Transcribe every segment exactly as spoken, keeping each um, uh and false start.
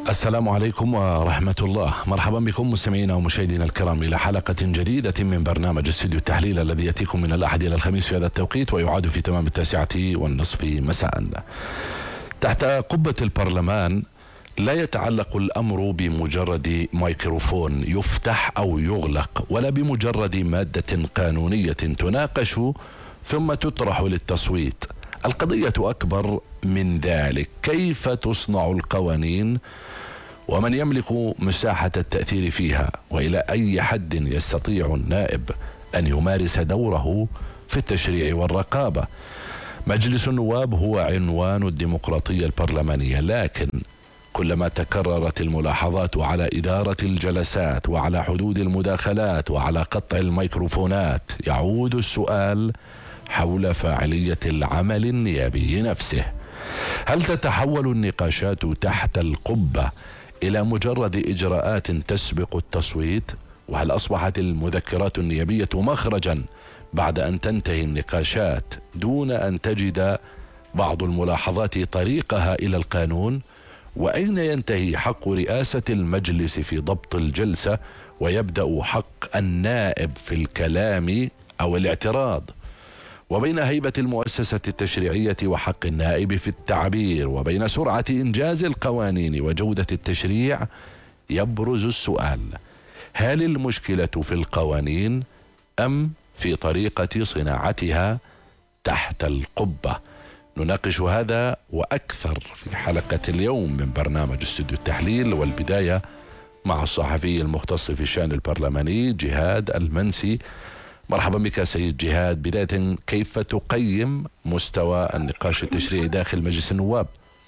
السلام عليكم ورحمة الله. مرحبا بكم مستمعينا ومشاهدينا الكرام إلى حلقة جديدة من برنامج استوديو التحليل الذي يأتيكم من الأحد إلى الخميس في هذا التوقيت ويعاد في تمام التاسعة والنصف مساء. تحت قبة البرلمان لا يتعلق الأمر بمجرد ميكروفون يفتح أو يغلق، ولا بمجرد مادة قانونية تناقش ثم تطرح للتصويت. القضية أكبر من ذلك. كيف تصنع القوانين ومن يملك مساحة التأثير فيها، وإلى أي حد يستطيع النائب أن يمارس دوره في التشريع والرقابة. مجلس النواب هو عنوان الديمقراطية البرلمانية، لكن كلما تكررت الملاحظات على إدارة الجلسات وعلى حدود المداخلات وعلى قطع الميكروفونات يعود السؤال حول فاعلية العمل النيابي نفسه. هل تتحول النقاشات تحت القبة إلى مجرد إجراءات تسبق التصويت؟ وهل أصبحت المذكرات النيابية مخرجا بعد أن تنتهي النقاشات دون أن تجد بعض الملاحظات طريقها إلى القانون؟ وأين ينتهي حق رئاسة المجلس في ضبط الجلسة ويبدأ حق النائب في الكلام أو الاعتراض؟ وبين هيبة المؤسسة التشريعية وحق النائب في التعبير، وبين سرعة إنجاز القوانين وجودة التشريع، يبرز السؤال: هل المشكلة في القوانين أم في طريقة صناعتها تحت القبة؟ نناقش هذا وأكثر في حلقة اليوم من برنامج استوديو التحليل، والبداية مع الصحفي المختص في الشأن البرلماني جهاد المنسي. مرحبا بك سيد جهاد. بداية، كيف تقيم مستوى النقاش التشريعي داخل مجلس النواب؟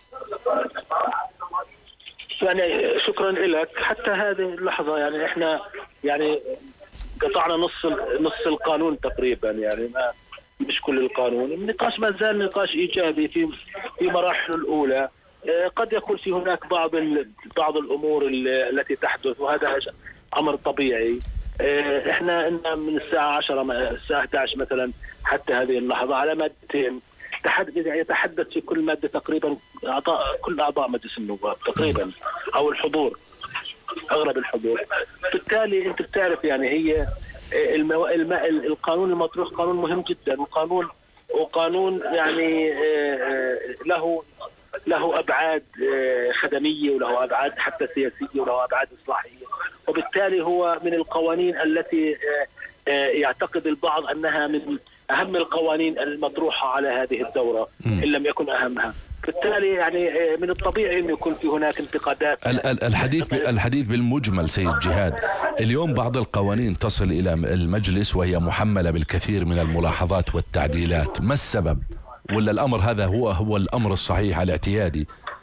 يعني شكرا لك. حتى هذه اللحظة يعني احنا يعني قطعنا نص نص القانون تقريبا، يعني ما مش كل القانون. النقاش ما زال نقاش ايجابي في في مراحله الاولى. قد يكون في هناك بعض بعض الامور التي تحدث، وهذا امر طبيعي. احنا من الساعه عشرة الساعه احد عشر مثلا حتى هذه اللحظه على مادتين يتحدث في كل ماده تقريبا اعضاء كل اعضاء مجلس النواب تقريبا، او الحضور اغلب الحضور. بالتالي انت بتعرف يعني هي المو... الم... القانون المطروح قانون مهم جدا، وقانون وقانون يعني له له ابعاد خدميه، وله ابعاد حتى سياسيه، وله ابعاد اصلاحيه. وبالتالي هو من القوانين التي يعتقد البعض انها من اهم القوانين المطروحه على هذه الدوره ان لم يكن اهمها. بالتالي يعني من الطبيعي انه يكون في هناك انتقادات. الحديث الحديث بالمجمل سيد جهاد، اليوم بعض القوانين تصل الى المجلس وهي محمله بالكثير من الملاحظات والتعديلات. ما السبب؟ ولا الامر هذا هو هو الامر الصحيح الاعتيادي؟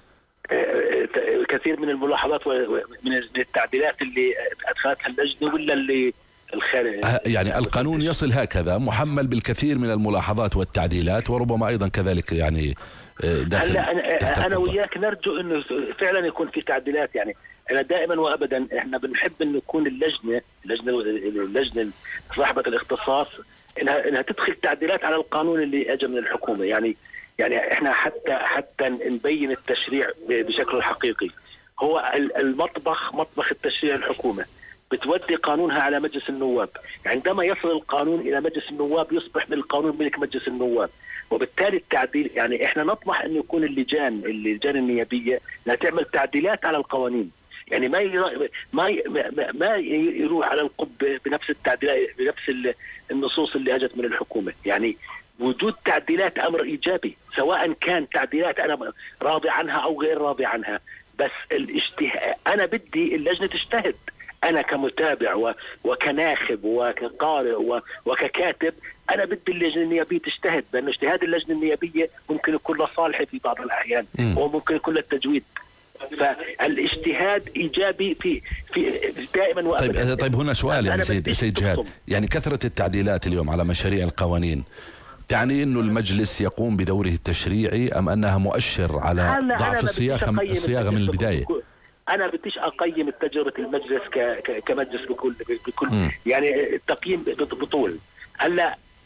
كثير من الملاحظات ومن التعديلات اللي ادخلتها اللجنه ولا اللي الخارج، يعني القانون يصل هكذا محمل بالكثير من الملاحظات والتعديلات، وربما ايضا كذلك يعني داخل. هلا انا, أنا وياك نرجو انه فعلا يكون في تعديلات. يعني انا دائما وابدا احنا بنحب انه يكون اللجنه اللجنه اللجنه صاحبه الاختصاص انها انها تدخل تعديلات على القانون اللي اجى من الحكومه. يعني يعني احنا حتى حتى نبين التشريع بشكله الحقيقي. هو المطبخ مطبخ التشريع الحكومه بتودي قانونها على مجلس النواب. عندما يصل القانون الى مجلس النواب يصبح من القانون ملك مجلس النواب، وبالتالي التعديل يعني احنا نطمح ان يكون اللجان اللجان النيابيه لا تعمل تعديلات على القوانين. يعني ما ما ما يروح على القب بنفس التعديلات بنفس النصوص اللي اجت من الحكومه. يعني وجود تعديلات امر ايجابي، سواء كان تعديلات انا راضي عنها او غير راضي عنها، بس الاجتهاد انا بدي اللجنه تجتهد. أنا كمتابع وكناخب وكقارئ وككاتب أنا بدي اللجنة النيابية تجتهد، لأن اجتهاد اللجنة النيابية ممكن يكون له صالح في بعض الأحيان وممكن يكون له التجويد. فالاجتهاد إيجابي في في دائما وأبدا. طيب طيب هنا سؤال يعني سيد سيد جهاد، يعني كثرة التعديلات اليوم على مشاريع القوانين تعني إنه المجلس يقوم بدوره التشريعي أم أنها مؤشر على ضعف الصياغة الصياغة من البداية؟ أنا بديش أقيم تجربة المجلس ك... كمجلس بكل بكل م. يعني التقييم بطول. هلا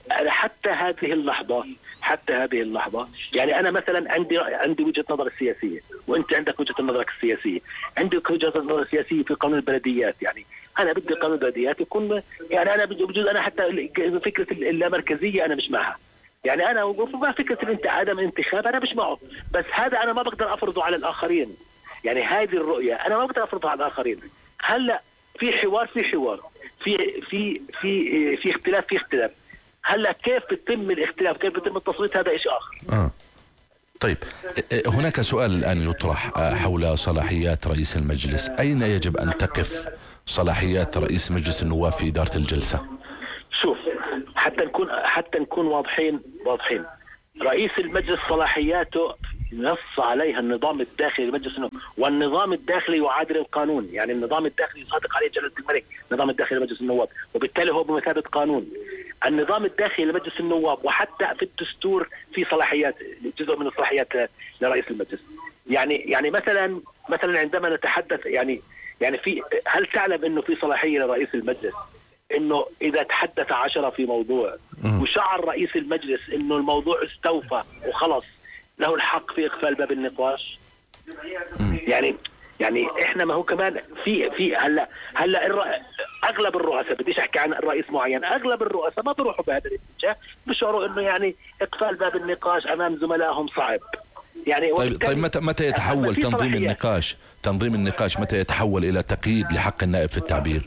حتى هذه اللحظة حتى هذه اللحظة يعني أنا مثلا عندي عندي وجهة نظر السياسية، وأنت عندك وجهة نظرك السياسية، عندك وجهة نظر السياسية في قانون البلديات. يعني أنا بدي قانون البلديات يكون، يعني أنا بجوز أنا حتى فكرة اللامركزية أنا مش معها، يعني أنا ما فكرة انت عدم انتخاب أنا مش معه، بس هذا أنا ما بقدر أفرضه على الآخرين. يعني هذه الرؤية أنا ما بقدر أفرضها على الآخرين. هلا في حوار في حوار في في في في اختلاف في اختلاف. هلا كيف بيتم الاختلاف، كيف بيتم التصويت، هذا شيء آخر. آه. طيب هناك سؤال الآن يطرح حول صلاحيات رئيس المجلس، أين يجب أن تقف صلاحيات رئيس مجلس النواب في إدارة الجلسة؟ شوف، حتى نكون حتى نكون واضحين واضحين رئيس المجلس صلاحياته نص عليها النظام الداخلي لمجلس النواب، والنظام الداخلي يعادل القانون. يعني النظام الداخلي يصادق عليه جلالة الملك، النظام الداخلي لمجلس النواب، وبالتالي هو بمثابة قانون. النظام الداخلي لمجلس النواب وحتى في الدستور في صلاحيات، جزء من الصلاحيات لرئيس المجلس. يعني يعني مثلا مثلا عندما نتحدث يعني يعني في هل تعلم انه في صلاحية لرئيس المجلس انه اذا تحدث عشرة في موضوع وشعر رئيس المجلس انه الموضوع استوفى وخلص، له الحق في اقفال باب النقاش. يعني يعني احنا ما هو كمان في في هلا هلا الر... اغلب الرؤساء، بديش احكي عن رئيس معين، اغلب الرؤساء ما بيروحوا بهذا الاتجاه، بيشعروا انه يعني اقفال باب النقاش امام زملائهم صعب. يعني طيب طيب متى متى يتحول تنظيم النقاش تنظيم النقاش متى يتحول الى تقييد لحق النائب في التعبير؟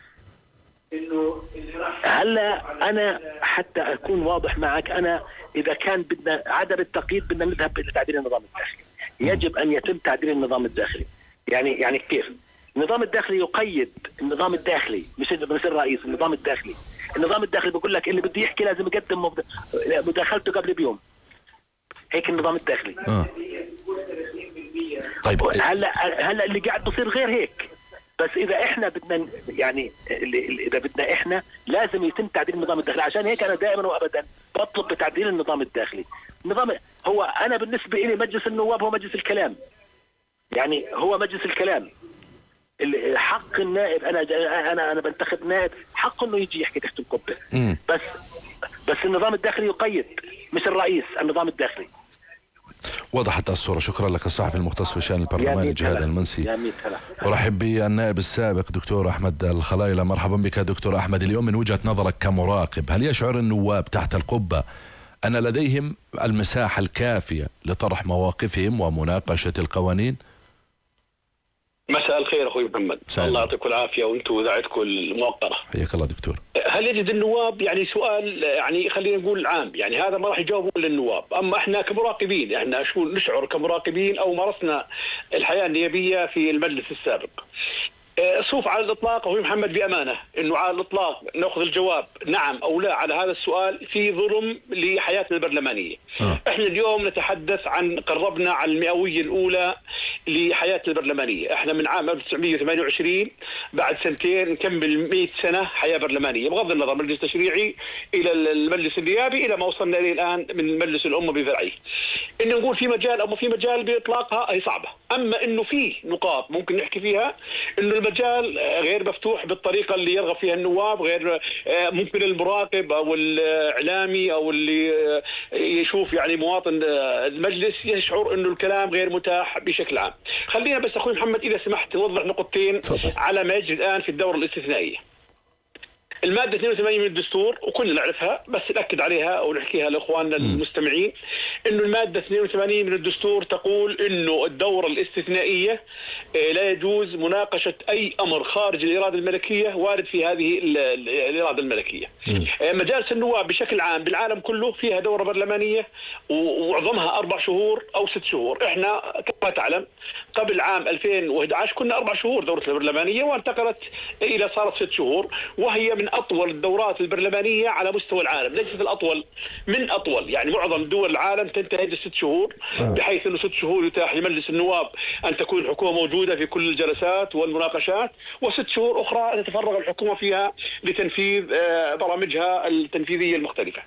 هلا انا حتى اكون واضح معك، انا اذا كان بدنا عدم التقييد بدنا نذهب الى تعديل النظام الداخلي. يجب ان يتم تعديل النظام الداخلي. يعني يعني كيف؟ النظام الداخلي يقيد، النظام الداخلي مش مش الرئيس، النظام الداخلي. النظام الداخلي بيقول لك اللي بده يحكي لازم يقدم مداخلته قبل بيوم. هيك النظام الداخلي. آه. طيب هلا هلا اللي قاعد بصير غير هيك. بس اذا احنا بدنا يعني اذا بدنا احنا لازم يتم تعديل النظام الداخلي. عشان هيك انا دائما وابدا بطلب بتعديل النظام الداخلي. النظام هو انا بالنسبه لي مجلس النواب هو مجلس الكلام. يعني هو مجلس الكلام. حق النائب، انا انا انا بنتخب نائب حقه انه يجي يحكي تحت القبه. بس بس النظام الداخلي يقيد، مش الرئيس، النظام الداخلي. وضحت الصورة. شكرا لك الصحفي المختص في شأن البرلمان جهاد المنسي. أرحب بالنائب السابق دكتور أحمد الخلايلة. مرحبا بك دكتور أحمد. اليوم من وجهة نظرك كمراقب، هل يشعر النواب تحت القبة أن لديهم المساحة الكافية لطرح مواقفهم ومناقشة القوانين؟ مساء الخير اخوي محمد، الله يعطيكم العافيه وانتم اذاعتكم الموقره. حياك الله دكتور. هل يجد النواب، يعني سؤال يعني خلينا نقول عام، يعني هذا ما راح يجاوبون للنواب، اما احنا كمراقبين احنا شو نشعر كمراقبين او مارسنا الحياه النيابيه في المجلس السابق. شوف على الاطلاق اخوي محمد بامانه انه على الاطلاق ناخذ الجواب نعم او لا على هذا السؤال في ظلم لحياتنا البرلمانيه. أه. احنا اليوم نتحدث عن قربنا على المئويه الاولى لحياتنا البرلمانيه، احنا من عام ألف وتسعمئة وثمانية وعشرين بعد سنتين نكمل مئة سنه حياه برلمانيه، بغض النظر من المجلس التشريعي الى المجلس النيابي الى ما وصلنا اليه الان من مجلس الامه بذرعيه. انه نقول في مجال او ما في مجال باطلاقها هي صعبه، اما انه في نقاط ممكن نحكي فيها انه المجال غير مفتوح بالطريقه اللي يرغب فيها النواب، غير ممكن المراقب او الاعلامي او اللي يشوف يعني مواطن المجلس يشعر انه الكلام غير متاح بشكل عام. خلينا بس اخوي محمد اذا سمحت اوضح نقطتين على ما يجري الان في الدوره الاستثنائيه. المادة اثنين وثمانين من الدستور وكلنا نعرفها بس نأكد عليها ونحكيها لاخواننا المستمعين، انه المادة اثنين وثمانين من الدستور تقول انه الدورة الاستثنائية لا يجوز مناقشة اي امر خارج الإرادة الملكية وارد في هذه الإرادة الملكية. مجالس النواب بشكل عام بالعالم كله فيها دورة برلمانية ومعظمها اربع شهور او ست شهور. احنا كما تعلم قبل عام ألفين وأحد عشر كنا اربع شهور دورة البرلمانية وانتقلت الى صارت ست شهور، وهي من أطول الدورات البرلمانية على مستوى العالم، ليست الأطول من أطول. يعني معظم دول العالم تنتهي بست شهور، بحيث أنه ست شهور يتاح لمجلس النواب أن تكون الحكومة موجودة في كل الجلسات والمناقشات، وست شهور أخرى تتفرغ الحكومة فيها لتنفيذ برامجها التنفيذية المختلفة.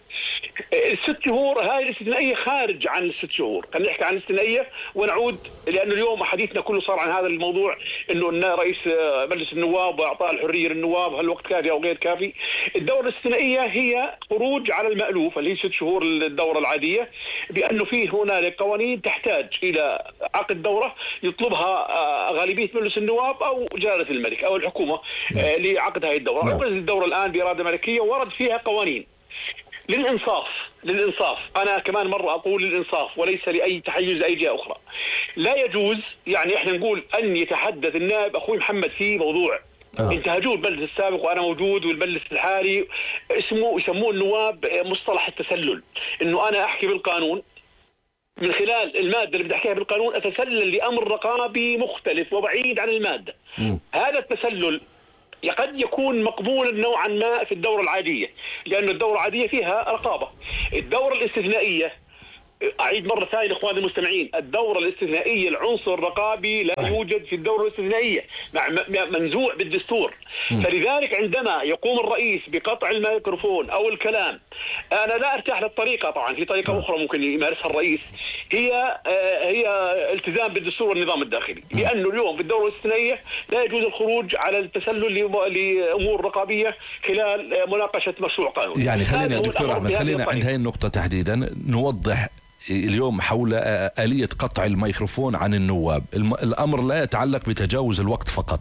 الست شهور هاي الاستثنائيه خارج عن الست شهور، خلينا نحكي عن الاستثنائيه ونعود، لانه اليوم حديثنا كله صار عن هذا الموضوع، انه ان رئيس مجلس النواب واعطاء الحريه للنواب هل الوقت كافي او غير كافي. الدوره الاستثنائيه هي خروج على المألوف اللي هي ست شهور الدوره العاديه، بانه فيه هنالك قوانين تحتاج الى عقد دوره يطلبها غالبيه مجلس النواب او جلاله الملك او الحكومه لعقد هذه الدوره. عقد الدوره الان باراده ملكيه ورد فيها قوانين. للإنصاف للإنصاف أنا كمان مرة أقول للإنصاف وليس لأي تحيز لأي جهة أخرى، لا يجوز يعني إحنا نقول أن يتحدث النائب أخوي محمد في موضوع آه. انتهجوه المجلس السابق وأنا موجود والمجلس الحالي، اسمه يسموه النواب مصطلح التسلل، إنه أنا أحكي بالقانون من خلال المادة اللي بدي أحكيها بالقانون أتسلل لأمر رقابي مختلف وبعيد عن المادة. م. هذا التسلل قد يكون مقبولا نوعا ما في الدورة العادية، لأن الدورة العادية فيها رقابة. الدورة الاستثنائية، أعيد مرة ثانية لإخواني المستمعين، الدورة الاستثنائية العنصر الرقابي لا يوجد في الدورة الاستثنائية، منزوع بالدستور. فلذلك عندما يقوم الرئيس بقطع الميكروفون أو الكلام، أنا لا أرتاح للطريقة، طبعا في طريقة أخرى ممكن يمارسها الرئيس، هي هي التزام بالدستور والنظام الداخلي، لأنه اليوم في الدورة الاستثنائية لا يجوز الخروج على التسلل لأمور رقابية خلال مناقشة مشروع قانوني. يعني خلينا دكتور أحمد خلينا عند هذه النقطة تحديدا نوضح اليوم حول آلية قطع الميكروفون عن النواب. الأمر لا يتعلق بتجاوز الوقت فقط.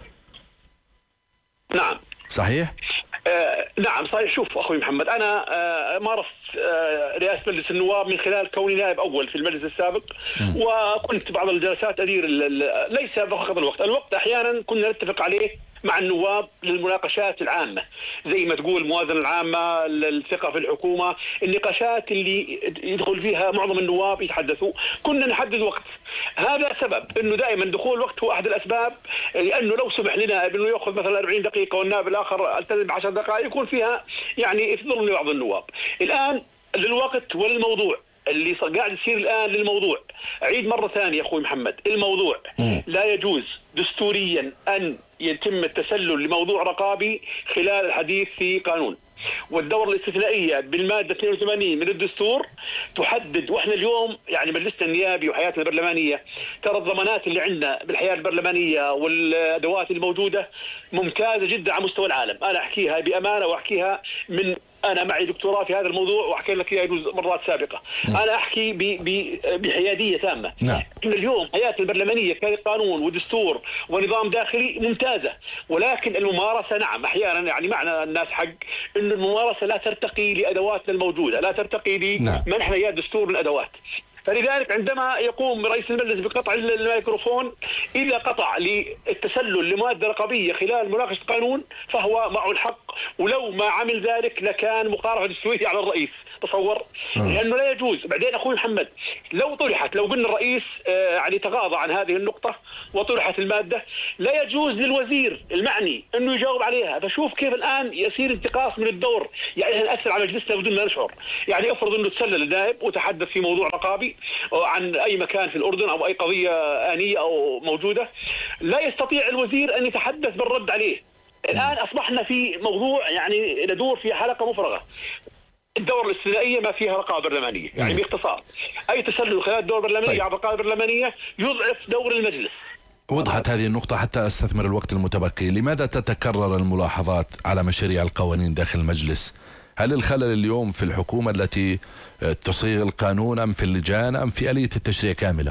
نعم صحيح؟ آه نعم صحيح. شوف أخوي محمد، أنا آه مارست آه رئاسة مجلس النواب من خلال كوني نائب أول في المجلس السابق، م. وكنت بعض الجلسات أدير ليس فقط الوقت، الوقت أحيانا كنا نتفق عليه مع النواب للمناقشات العامة، زي ما تقول الموازنة العامة، الثقة في الحكومة، النقاشات اللي يدخل فيها معظم النواب يتحدثوا، كنا نحدد وقت. هذا سبب انه دائما دخول الوقت هو احد الاسباب، لانه لو سمح لنا انه ياخذ مثلا أربعين دقيقة والنائب الاخر التزم بعشر دقائق يكون فيها يعني ظلم لبعض النواب. الان للوقت والموضوع اللي قاعد يصير الآن للموضوع، أعيد مرة ثانية أخوي محمد، الموضوع م. لا يجوز دستوريا أن يتم التسلل لموضوع رقابي خلال الحديث في قانون. والدورة الاستثنائية بالمادة اثنين وثمانين من الدستور تحدد، واحنا اليوم يعني مجلسنا النيابي وحياتنا البرلمانية ترى الضمانات اللي عندنا بالحياة البرلمانية والأدوات الموجودة ممتازة جدا على مستوى العالم. أنا أحكيها بأمانة وأحكيها من أنا معي دكتوراه في هذا الموضوع وأحكي لك إياه مرات سابقة. م. أنا أحكي بحيادية تامة. نعم. إن اليوم حياتنا البرلمانية كقانون ودستور ونظام داخلي ممتازة، ولكن الممارسة نعم أحيانا يعني معنى الناس حق إنه الممارسة لا ترتقي لأدواتنا الموجودة، لا ترتقي لمنحنا إياه الدستور من أدوات. فلذلك عندما يقوم رئيس المجلس بقطع الميكروفون، إذا قطع للتسلل لمادة رقابية خلال مناقشة قانون فهو معه الحق، ولو ما عمل ذلك لكان مقارفة دستورية على الرئيس. تصور م. لأنه لا يجوز. بعدين أخوي محمد لو طرحت، لو قلنا الرئيس آه يعني تغاضى عن هذه النقطة وطرحت المادة، لا يجوز للوزير المعني أنه يجاوب عليها. فشوف كيف الآن يصير انتقاص من الدور، يعني نأثر على مجلسنا بدون ما نشعر. يعني افرض أنه تسلل النائب وتحدث في موضوع رقابي عن أي مكان في الأردن أو أي قضية آنية أو موجودة، لا يستطيع الوزير أن يتحدث بالرد عليه. الآن أصبحنا في موضوع يعني ندور في حلقة مفرغة. الدورة الاستثنائية ما فيها رقابة برلمانية، يعني باختصار أي تسلل خلال الدورة البرلمانية طيب. على الرقابة البرلمانية يضعف دور المجلس. وضحت هذه النقطة حتى أستثمر الوقت المتبقي. لماذا تتكرر الملاحظات على مشاريع القوانين داخل المجلس؟ هل الخلل اليوم في الحكومة التي تصيغ القانون أم في اللجان أم في آلية التشريع كاملة؟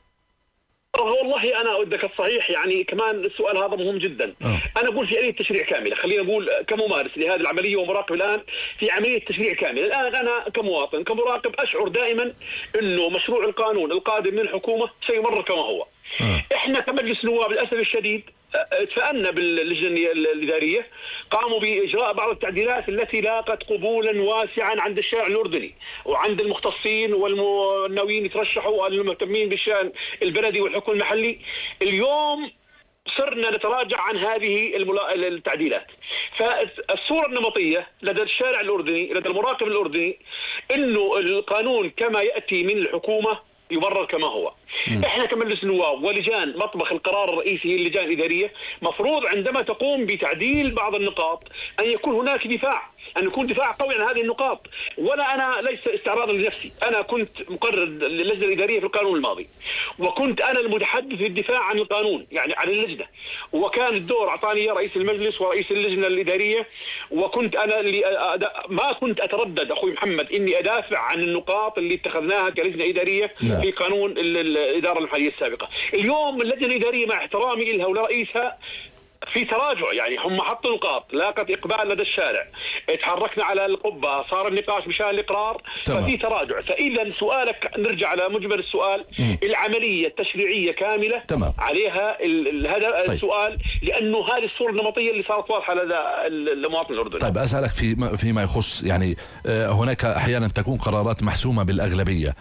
والله أنا أودك الصحيح، يعني كمان السؤال هذا مهم جدا. أوه. أنا أقول في عملية تشريع كاملة، خلينا نقول كممارس لهذه العملية ومراقب الآن في عملية تشريع كاملة. الآن أنا كمواطن كمراقب أشعر دائما أنه مشروع القانون القادم من الحكومة سيمر كما هو. أوه. إحنا كمجلس نواب للأسف الشديد اتفقنا باللجنة الإدارية، قاموا بإجراء بعض التعديلات التي لاقت قبولا واسعا عند الشارع الأردني وعند المختصين والناويين يترشحوا والمهتمين بالشأن البلدي والحكم المحلي. اليوم صرنا نتراجع عن هذه التعديلات. فالصورة النمطية لدى الشارع الأردني لدى المراقب الأردني إنه القانون كما يأتي من الحكومة يمرر كما هو. م. احنا كمجلس النواب ولجان مطبخ القرار الرئيسي هي اللجان الاداريه، مفروض عندما تقوم بتعديل بعض النقاط ان يكون هناك دفاع، ان يكون دفاع قوي عن هذه النقاط. ولا انا ليس استعراضا لنفسي، انا كنت مقرر للجنه الاداريه في القانون الماضي، وكنت انا المتحدث في الدفاع عن القانون يعني عن اللجنه، وكان الدور اعطاني رئيس المجلس ورئيس اللجنه الاداريه، وكنت انا اللي ما كنت اتردد اخوي محمد اني ادافع عن النقاط اللي اتخذناها كلجنه اداريه لا. في قانون الاداره المحليه السابقه. اليوم اللجنه الاداريه مع احترامي لها ولرئيسها في تراجع، يعني هم حطوا نقاط لاقت اقبال لدى الشارع، تحركنا على القبه، صار النقاش مشان الاقرار، تمام. ففي تراجع. فاذا سؤالك نرجع على مجمل السؤال، م. العمليه التشريعيه كامله تمام. عليها هذا طيب. السؤال، لانه هذه الصوره النمطيه اللي صارت واضحه لدى المواطن الاردني. طيب اسالك في فيما يخص يعني هناك احيانا تكون قرارات محسومه بالاغلبيه،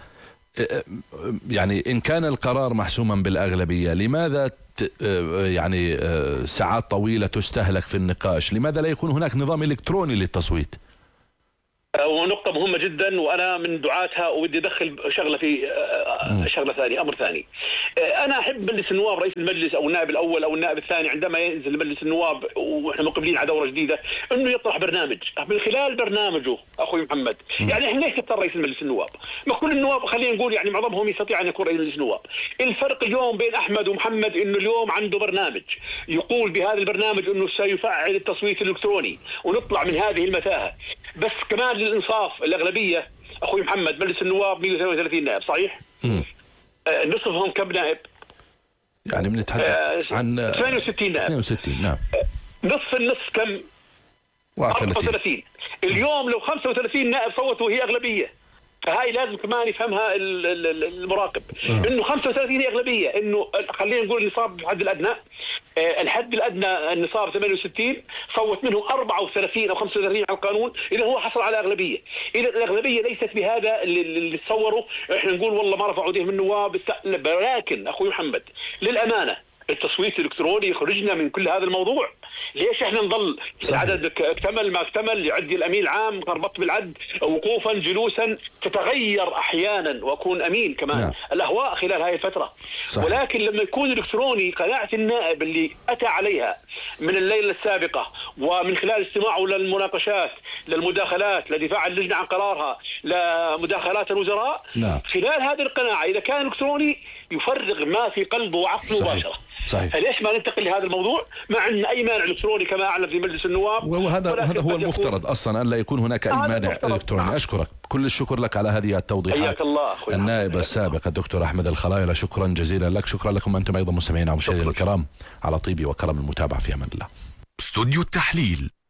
يعني إن كان القرار محسوما بالأغلبية لماذا يعني ساعات طويلة تستهلك في النقاش؟ لماذا لا يكون هناك نظام إلكتروني للتصويت؟ ونقطة مهمة جدا، وأنا من دعاتها، وبدي أدخل شغلة في شغلة ثانية، أمر ثاني. أنا أحب مجلس النواب، رئيس المجلس أو النائب الأول أو النائب الثاني عندما ينزل مجلس النواب وإحنا مقبلين على دورة جديدة إنه يطرح برنامج، من خلال برنامجه أخوي محمد. م. يعني إحنا ليش نختار رئيس مجلس النواب؟ ما كل النواب خلينا نقول يعني معظمهم يستطيع أن يكون رئيس مجلس النواب. الفرق اليوم بين أحمد ومحمد إنه اليوم عنده برنامج يقول بهذا البرنامج إنه سيفعل التصويت الإلكتروني ونطلع من هذه المتاهة. بس كمان للإنصاف الأغلبية أخوي محمد مجلس النواب مئة وثلاثة وثلاثين نائب صحيح؟ آه نصفهم كم نائب؟ يعني بنتحدث آه عن اثنين وستين نائب. اثنين وستين نعم. نصف النصف كم؟ واحد وثلاثين. اليوم لو خمسة وثلاثين نائب صوتوا هي أغلبية، فهاي لازم كمان يفهمها المراقب م. انه خمسة وثلاثين هي اغلبيه، انه خلينا نقول النصاب الحد الادنى، الحد الادنى النصاب ثمانية وستين، صوت منهم أربعة وثلاثين او خمسة وثلاثين على القانون، اذا هو حصل على اغلبيه. اذا الاغلبيه ليست بهذا اللي تصوروا احنا نقول والله ما رفعوا ايديهم النواب، ولكن اخوي محمد للامانه التصويت الالكتروني يخرجنا من كل هذا الموضوع. ليش احنا نضل العدد اكتمل ما اكتمل، يعدي الامين العام ربط بالعد وقوفا جلوسا، تتغير احيانا واكون امين كمان نعم. الاهواء خلال هذه الفتره صحيح. ولكن لما يكون الكتروني قناعه النائب اللي اتى عليها من الليله السابقه ومن خلال استماعه للمناقشات للمداخلات لدفاع عن اللجنه عن قرارها لمداخلات الوزراء نعم. خلال هذه القناعه اذا كان الكتروني يفرغ ما في قلبه وعقله مباشره. صحيح. فليش ما ننتقل لهذا الموضوع مع ان اي مانع الكتروني كما اعلن في مجلس النواب؟ وهذا هذا هو المفترض اصلا ان لا يكون هناك اي مانع الكتروني. نعم. اشكرك كل الشكر لك على هذه التوضيحات. حياك الله اخوي النائب السابق الدكتور احمد الخلايلة، شكرا جزيلا لك. شكرا لكم انتم ايضا مستمعينا ومشاهدينا الكرام على طيب وكرم المتابعه، في امان الله. استوديو التحليل.